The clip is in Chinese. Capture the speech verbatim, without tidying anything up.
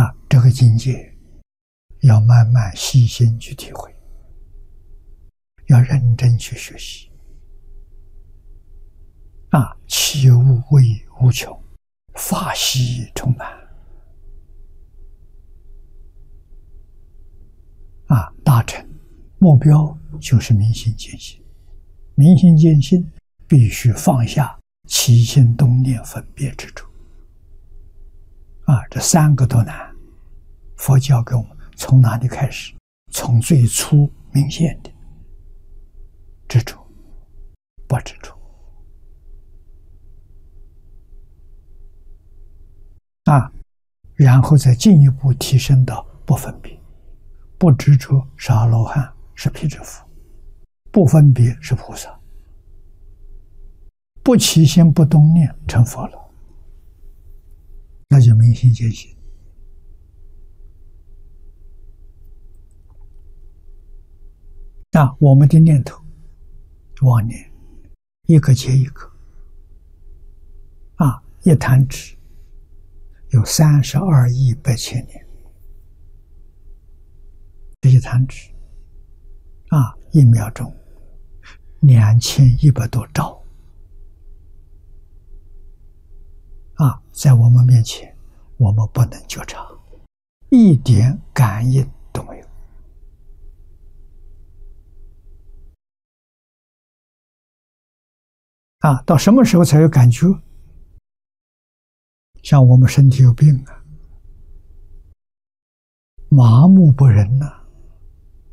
啊，这个境界要慢慢细心去体会，要认真去学习。啊，其无畏无穷，法喜充满。啊，大成目标就是明心见性，明心见性必须放下起心动念分别之处。啊，这三个都难。佛教给我们从哪里开始？从最初明显的执着、不执着。啊，然后再进一步提升到不分别，不执着是阿罗汉，是辟支佛；不分别是菩萨；不起心不动念成佛了，那就明心见性。那我们的念头、妄念，一个接一个，啊，一弹指有三十二亿八千年，这一弹指，啊，一秒钟两千一百多兆，啊，在我们面前，我们不能觉察，一点感应都没有。啊，到什么时候才有感觉？像我们身体有病啊，麻木不仁呐、啊。